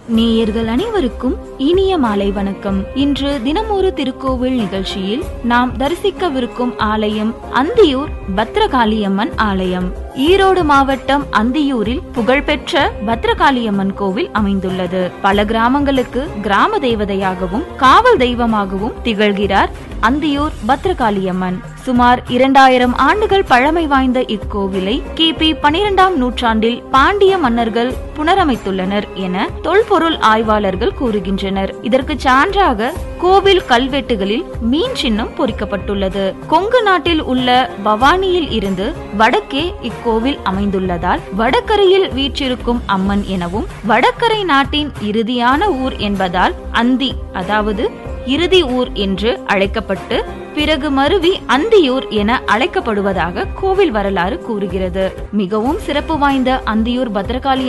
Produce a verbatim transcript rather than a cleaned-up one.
நேயர்கள் அனைவருக்கும் இனிய மாலை வணக்கம். இன்று தினமொரு திருக்கோவில் நிகழ்ச்சியில் நாம் தரிசிக்கவிருக்கும் ஆலயம் அந்தியூர் பத்ரகாளியம்மன் ஆலயம். ஈரோடு மாவட்டம் அந்தியூரில் புகழ்பெற்ற பத்ரகாளியம்மன் கோவில் அமைந்துள்ளது. பல கிராமங்களுக்கு கிராம தேவதையாகவும் காவல் தெய்வமாகவும் திகழ்கிறார் அந்தியூர் பத்ரகாளியம்மன். சுமார் இரண்டாயிரம் ஆண்டுகள் பழமை வாய்ந்த இக்கோவிலை கிபி பனிரெண்டாம் நூற்றாண்டில் பாண்டிய மன்னர்கள் புனரமைத்துள்ளனர் என தொல்பொருள் ஆய்வாளர்கள் கூறுகின்றனர். இதற்கு சான்றாக கோவில் கல்வெட்டுகளில் மீன் சின்னம் பொறிக்கப்பட்டுள்ளது. கொங்கு நாட்டில் உள்ள பவானியில் இருந்து வடக்கே இக்கோவில் அமைந்துள்ளதால் வடக்கரையில் வீற்றிருக்கும் அம்மன் எனவும், வடக்கரை நாட்டின் இறுதியான ஊர் என்பதால் அந்தி அதாவது இறுதி ஊர் என்று அழைக்கப்பட்டு பிறகு மருவி அந்தியூர் என அழைக்கப்படுவதாக கோவில் வரலாறு கூறுகிறது. மிகவும் சிறப்பு வாய்ந்த அந்தியூர் பத்ரகாளி